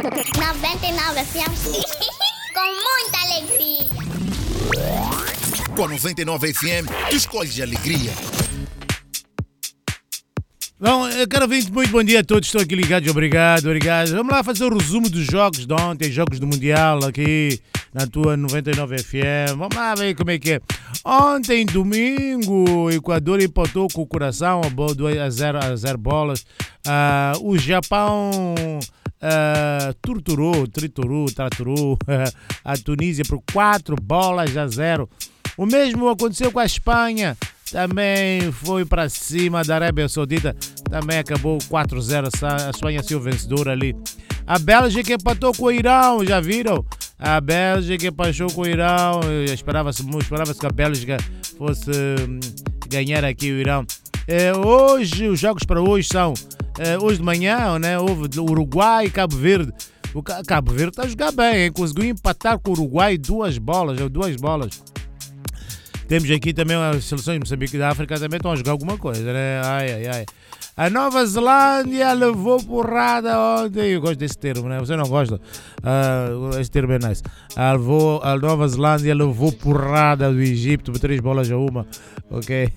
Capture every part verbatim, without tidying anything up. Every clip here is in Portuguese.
noventa e nove F M. Com muita alegria. Com a noventa e nove F M, tu escolhes alegria. Bom, caro ouvinte, muito bom dia a todos. Estou aqui ligados, obrigado, obrigado. Vamos lá fazer o resumo dos jogos de ontem, jogos do Mundial aqui na tua noventa e nove F M. Vamos lá ver como é que é. Ontem, domingo, o Equador empatou com o Coração, dois a zero, a zero bolas. Uh, o Japão uh, torturou, triturou, traturou a Tunísia por quatro bolas a zero. O mesmo aconteceu com a Espanha. Também foi para cima da Arábia Saudita, também acabou quatro a zero, a Espanha saiu vencedora ali. A Bélgica empatou com o Irão, já viram? A Bélgica empatou com o Irão, esperava-se esperava que a Bélgica fosse hum, ganhar aqui o Irão. É, hoje, os jogos para hoje são, é, hoje de manhã, né, houve Uruguai e Cabo Verde. O Cabo Verde está a jogar bem, hein? Conseguiu empatar com o Uruguai duas bolas, duas bolas. Temos aqui também as seleções de Moçambique e da África também estão a jogar alguma coisa, né? Ai, ai, ai. A Nova Zelândia levou porrada ontem. Eu gosto desse termo, né? Você não gosta? Uh, esse termo é nice. A, levou, a Nova Zelândia levou porrada do Egito por três bolas a uma. Ok?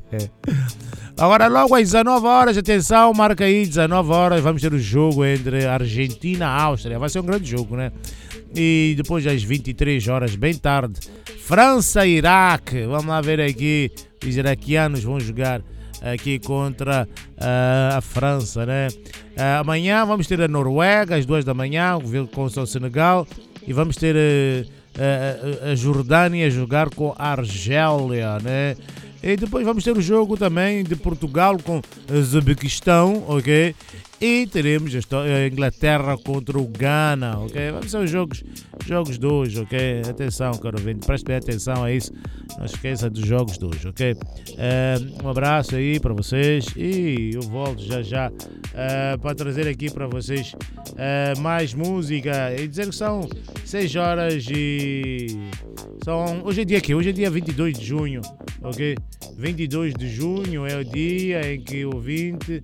Agora, logo às dezenove horas, atenção, marca aí, dezenove horas, vamos ter o jogo entre Argentina e Áustria. Vai ser um grande jogo, né? E depois às vinte e três horas, bem tarde, França e Iraque. Vamos lá ver aqui, os iraquianos vão jogar aqui contra uh, a França, né? Uh, amanhã vamos ter a Noruega às duas da manhã com o Senegal, e vamos ter uh, uh, a Jordânia a jogar com a Argélia, né? E depois vamos ter o jogo também de Portugal com o Uzbequistão, ok? E teremos a Inglaterra contra o Ghana, ok? Vamos ser os jogos, jogos de hoje, ok? Atenção, caro ouvinte, preste bem atenção a isso. Não esqueça dos jogos de hoje, ok? Uh, um abraço aí para vocês e eu volto já já uh, para trazer aqui para vocês uh, mais música e dizer que são seis horas e... São, hoje é dia que? Hoje é dia vinte e dois de junho, ok? vinte e dois de junho é o dia em que o ouvinte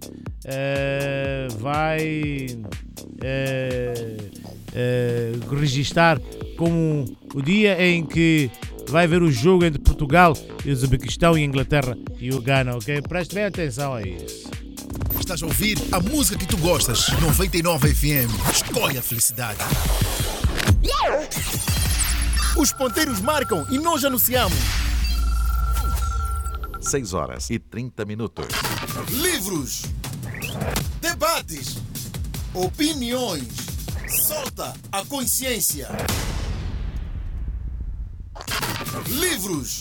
uh, vai uh, uh, registrar como o dia em que vai ver o jogo entre Portugal e o Uzbequistão e a Inglaterra e o Ghana, ok? Preste bem atenção a isso. Estás a ouvir a música que tu gostas. noventa e nove F M. Escolhe a felicidade. Os ponteiros marcam e nós anunciamos. seis horas e trinta minutos. Livros, debates, opiniões. Solta a consciência. Livros.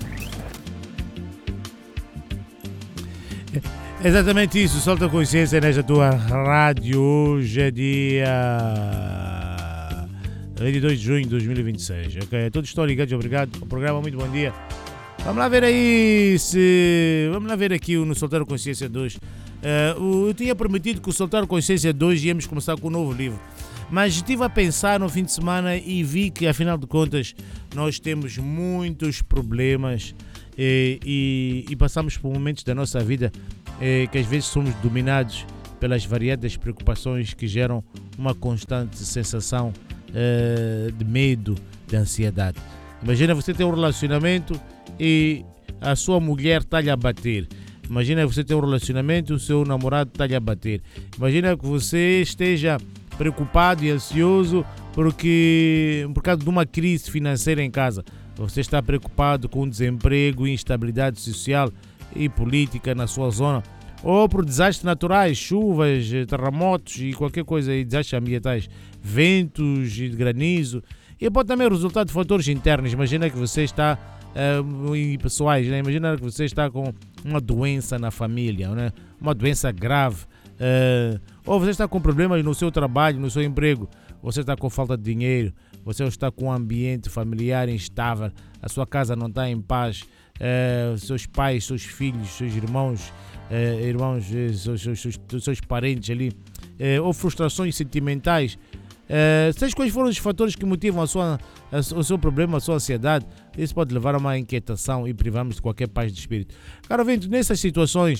Exatamente isso, solta a consciência nesta tua rádio. Hoje é dia vinte e dois de junho de dois mil e vinte e seis. Ok, todos estão ligados, obrigado. O programa, muito bom dia. Vamos lá ver aí se... Vamos lá ver aqui no Soltar a Consciência dois. Uh, eu tinha prometido que o Soltar a Consciência dois íamos começar com um novo livro. Mas estive a pensar no fim de semana e vi que, afinal de contas, nós temos muitos problemas e, e, e passamos por momentos da nossa vida eh, que às vezes somos dominados pelas variadas preocupações que geram uma constante sensação eh, de medo, de ansiedade. Imagina você ter um relacionamento e a sua mulher está-lhe a bater. Imagina você ter um relacionamento e o seu namorado está-lhe a bater. Imagina que você esteja preocupado e ansioso porque, por causa de uma crise financeira em casa. Você está preocupado com desemprego, instabilidade social e política na sua zona. Ou por desastres naturais, chuvas, terremotos e qualquer coisa, e desastres ambientais, ventos e granizo. E pode também resultar de fatores internos. Imagina que você está, uh, e pessoais, né? Imagina que você está com uma doença na família, né? Uma doença grave. Uh, ou você está com problemas no seu trabalho, no seu emprego. Você está com falta de dinheiro. Você está com um ambiente familiar instável. A sua casa não está em paz. Uh, seus pais, seus filhos, seus irmãos, uh, irmãos, uh, seus, seus, seus, seus parentes ali. Uh, ou frustrações sentimentais. Uh, seja quais foram os fatores que motivam a sua, a, o seu problema, a sua ansiedade, isso pode levar a uma inquietação e privarmos de qualquer paz de espírito. Caro ouvinte, nessas situações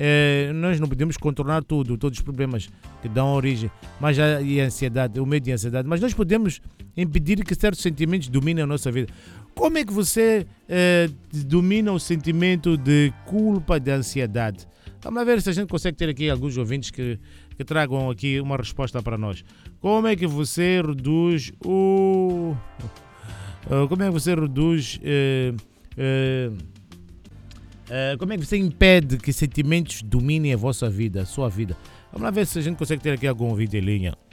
eh, nós não podemos contornar tudo, todos os problemas que dão origem, mas a, e a ansiedade, o medo e a ansiedade, mas nós podemos impedir que certos sentimentos dominem a nossa vida. Como é que você eh, domina o sentimento de culpa e de ansiedade? Vamos lá ver se a gente consegue ter aqui alguns ouvintes que, que tragam aqui uma resposta para nós. Como é que você reduz o... Como é que você reduz... Eh, eh, eh, como é que você impede que sentimentos dominem a vossa vida, a sua vida? Vamos lá ver se a gente consegue ter aqui algum ouvinte em linha.